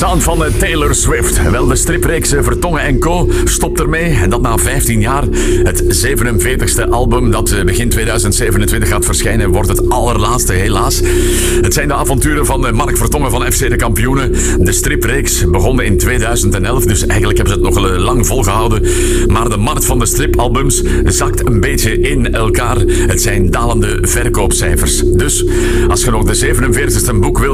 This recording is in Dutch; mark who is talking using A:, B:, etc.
A: staan van Taylor Swift. Wel, de stripreeks Vertongen & Co. stopt ermee. En dat na 15 jaar. Het 47e album dat begin 2027 gaat verschijnen, wordt het allerlaatste, helaas. Het zijn de avonturen van Mark Vertongen van FC de Kampioenen. De stripreeks begonnen in 2011, dus eigenlijk hebben ze het nog lang volgehouden. Maar de markt van de stripalbums zakt een beetje in elkaar. Het zijn dalende verkoopcijfers. Dus als je nog de 47e boek wil